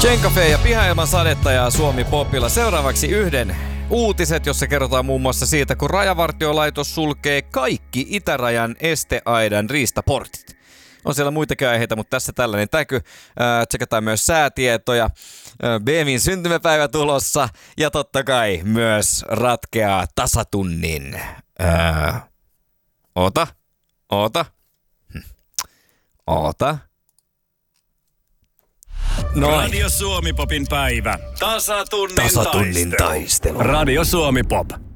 Cencafe ja Piha ilman sadetta ja Suomi Popilla. Seuraavaksi yhden uutiset, jossa kerrotaan muun muassa siitä, kun Rajavartiolaitos sulkee kaikki itärajan esteaidan riistaportit. On siellä muitakin aiheita, mutta tässä tällainen täky. Tsekataan myös säätietoja. BMin syntymäpäivä tulossa ja totta kai myös ratkeaa tasatunnin. Oota. Noin. Radio Suomi Popin päivä. Tasatunnin Tasatunnin taistelu. Radio Suomi Pop.